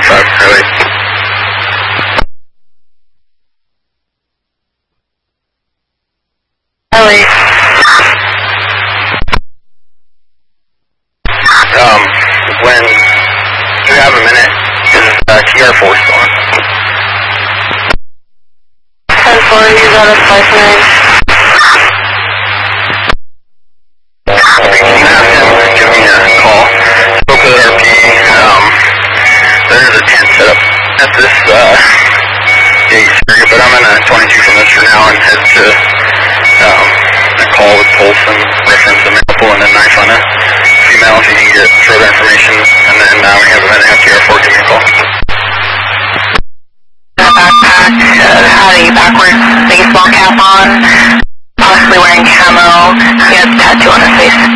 25, Charlie. Charlie. When you have a minute, is TR4 still on? 10-4, you got a 5-9. You can have him give me a call. Spoke with RP. There's a tent set up at this gate area, but I'm in a 22 from this for now and head to a call with Pulse and reference a maple and a knife on a female if you can get further information. And then we have a minute, have TR4 give me a call. Backpack, had a backwards baseball cap on, possibly wearing camo. He has a tattoo on his face.